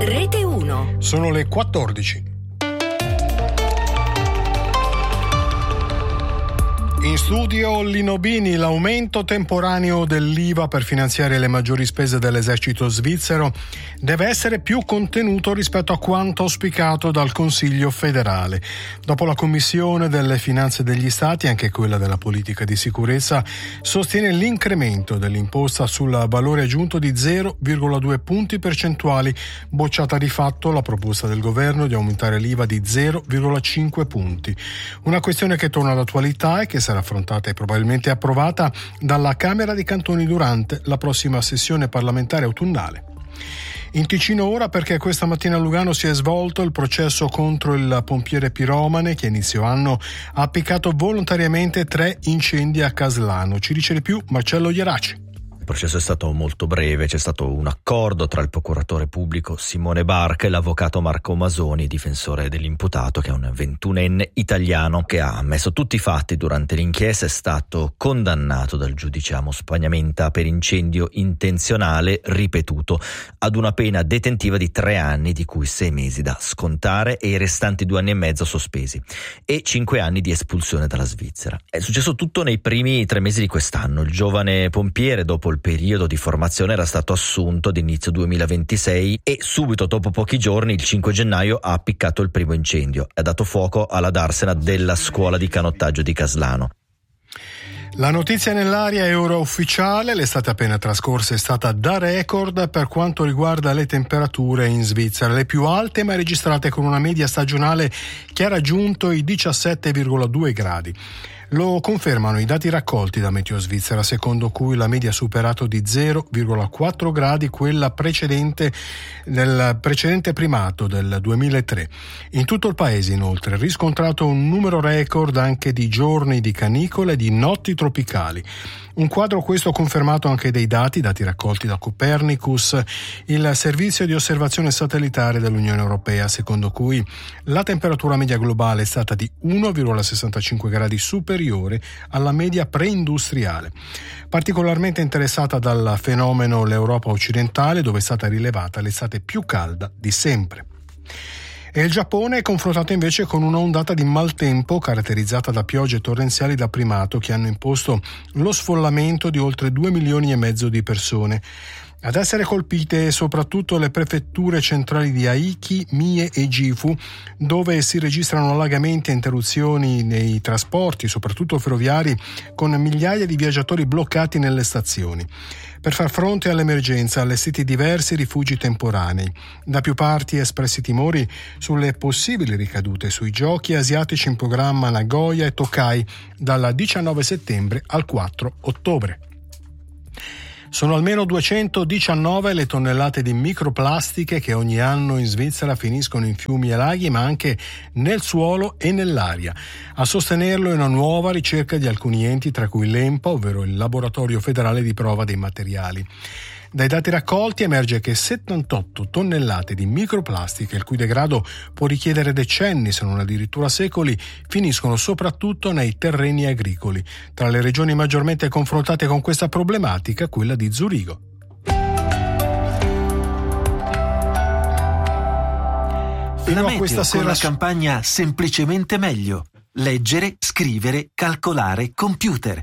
Rete 1. Sono le 14. In studio Lino Bini. L'aumento temporaneo dell'IVA per finanziare le maggiori spese dell'esercito svizzero deve essere più contenuto rispetto a quanto auspicato dal Consiglio federale. Dopo la Commissione delle Finanze degli Stati, anche quella della politica di sicurezza sostiene l'incremento dell'imposta sul valore aggiunto di 0,2 punti percentuali, bocciata di fatto la proposta del governo di aumentare l'IVA di 0,5 punti. Una questione che torna all'attualità e che sarà affrontata e probabilmente approvata dalla Camera dei Cantoni durante la prossima sessione parlamentare autunnale. In Ticino ora, perché questa mattina a Lugano si è svolto il processo contro il pompiere piromane che a inizio anno ha appiccato volontariamente 3 incendi a Caslano. Ci dice di più Marcello Ieraci. Il processo è stato molto breve, c'è stato un accordo tra il procuratore pubblico Simone Barca e l'avvocato Marco Masoni, difensore dell'imputato, che è un 21enne italiano che ha ammesso tutti i fatti durante l'inchiesta. È stato condannato dal giudice Amos Pagnamenta per incendio intenzionale ripetuto ad una pena detentiva di 3 anni, di cui 6 mesi da scontare e i restanti 2 anni e mezzo sospesi, e 5 anni di espulsione dalla Svizzera. È successo tutto nei primi 3 mesi di quest'anno. Il giovane pompiere, dopo il periodo di formazione, era stato assunto ad inizio 2026 e subito dopo pochi giorni, il 5 gennaio, ha appiccato il primo incendio. Ha dato fuoco alla darsena della scuola di canottaggio di Caslano. La notizia nell'aria è ora ufficiale. L'estate appena trascorsa è stata da record per quanto riguarda le temperature in Svizzera, le più alte mai registrate, con una media stagionale che ha raggiunto i 17,2 gradi. Lo confermano i dati raccolti da Meteo Svizzera, secondo cui la media ha superato di 0,4 gradi quella precedente del precedente primato del 2003. In tutto il paese, inoltre, riscontrato un numero record anche di giorni di canicole e di notti tropicali. Un quadro questo confermato anche dai dati raccolti da Copernicus, il servizio di osservazione satellitare dell'Unione Europea, secondo cui la temperatura media globale è stata di 1,65 gradi superiore alla media preindustriale. Particolarmente interessata dal fenomeno l'Europa occidentale, dove è stata rilevata l'estate più calda di sempre. E il Giappone è confrontato invece con un'ondata di maltempo caratterizzata da piogge torrenziali da primato che hanno imposto lo sfollamento di oltre 2,5 milioni di persone. Ad essere colpite soprattutto le prefetture centrali di Aiki, Mie e Gifu, dove si registrano allagamenti e interruzioni nei trasporti, soprattutto ferroviari, con migliaia di viaggiatori bloccati nelle stazioni. Per far fronte all'emergenza, allestiti diversi rifugi temporanei. Da più parti espressi timori sulle possibili ricadute sui giochi asiatici in programma a Nagoya e Tokai dal 19 settembre al 4 ottobre. Sono almeno 219 le tonnellate di microplastiche che ogni anno in Svizzera finiscono in fiumi e laghi, ma anche nel suolo e nell'aria. A sostenerlo è una nuova ricerca di alcuni enti, tra cui l'EMPA, ovvero il Laboratorio Federale di Prova dei Materiali. Dai dati raccolti emerge che 78 tonnellate di microplastiche, il cui degrado può richiedere decenni, se non addirittura secoli, finiscono soprattutto nei terreni agricoli. Tra le regioni maggiormente confrontate con questa problematica, quella di Zurigo. La Meteo con la campagna Semplicemente Meglio. Leggere, scrivere, calcolare, computer.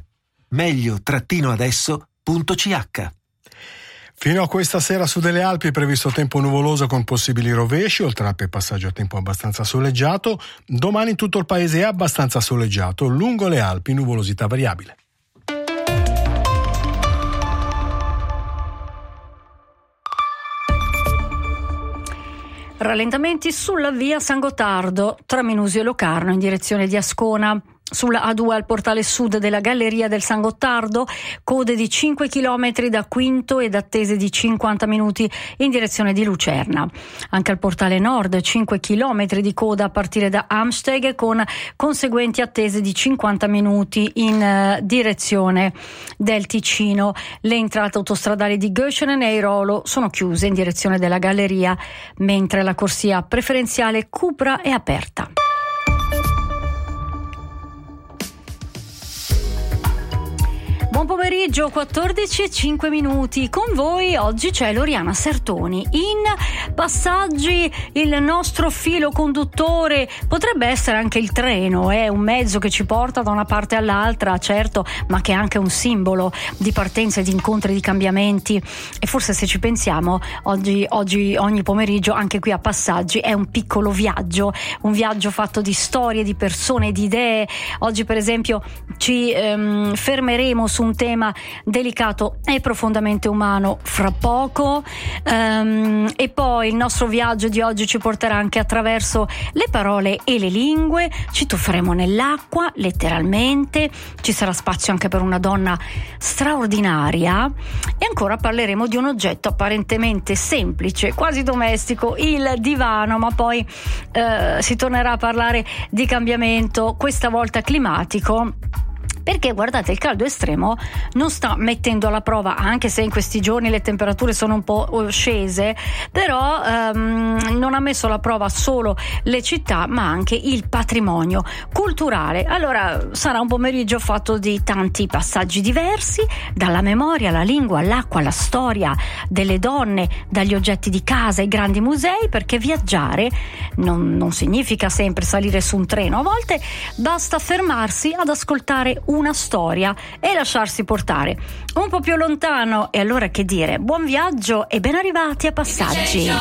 meglio-adesso.ch. Fino a questa sera su delle Alpi è previsto tempo nuvoloso con possibili rovesci, oltre al passaggio a tempo abbastanza soleggiato. Domani in tutto il paese è abbastanza soleggiato, lungo le Alpi nuvolosità variabile. Rallentamenti sulla via San Gottardo tra Minusio e Locarno in direzione di Ascona. Sulla A2 al portale sud della Galleria del San Gottardo, code di 5 km da Quinto ed attese di 50 minuti in direzione di Lucerna. Anche al portale nord 5 km di coda a partire da Amsteg con conseguenti attese di 50 minuti in direzione del Ticino. Le entrate autostradali di Göschenen e Airolo sono chiuse in direzione della Galleria, mentre la corsia preferenziale Cupra è aperta. Buon Buon pomeriggio, 14:05. Con voi oggi c'è Loriana Sertoni. In Passaggi il nostro filo conduttore potrebbe essere anche il treno, è un mezzo che ci porta da una parte all'altra, certo, ma che è anche un simbolo di partenza e di incontri, di cambiamenti. E forse, se ci pensiamo, oggi ogni pomeriggio anche qui a Passaggi è un piccolo viaggio, un viaggio fatto di storie, di persone, di idee. Oggi per esempio ci fermeremo su un tema delicato e profondamente umano fra poco, e poi il nostro viaggio di oggi ci porterà anche attraverso le parole e le lingue, ci tufferemo nell'acqua letteralmente, ci sarà spazio anche per una donna straordinaria e ancora parleremo di un oggetto apparentemente semplice, quasi domestico, il divano, ma poi si tornerà a parlare di cambiamento, questa volta climatico. Perché guardate, il caldo estremo non sta mettendo alla prova, anche se in questi giorni le temperature sono un po' scese, però non ha messo alla prova solo le città, ma anche il patrimonio culturale. Allora sarà un pomeriggio fatto di tanti passaggi diversi, dalla memoria alla lingua, all'acqua, alla storia delle donne, dagli oggetti di casa ai grandi musei, perché viaggiare non significa sempre salire su un treno, a volte basta fermarsi ad ascoltare una storia e lasciarsi portare un po' più lontano. E allora che dire, buon viaggio e ben arrivati a Passaggi.